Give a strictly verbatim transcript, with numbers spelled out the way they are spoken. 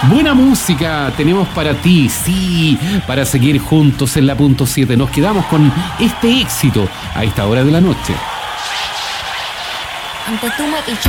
Buena música tenemos para ti, sí, para seguir juntos en la punto siete. Nos quedamos con este éxito a esta hora de la noche. Ante tu metiche.